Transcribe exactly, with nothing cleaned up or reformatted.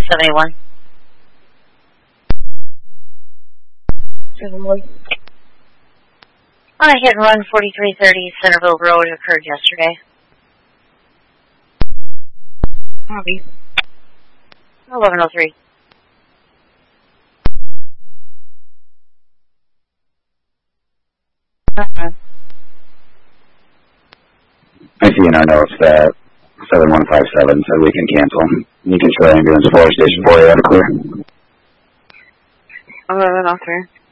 seventy-one. seventy-one. On a hit and run, forty-three thirty Centerville Road occurred yesterday. Copy. eleven oh three. Uh-huh. I see in our notes that seven one five seven said we can cancel. You can show ambulance four, station four, you have a clear. eleven oh three.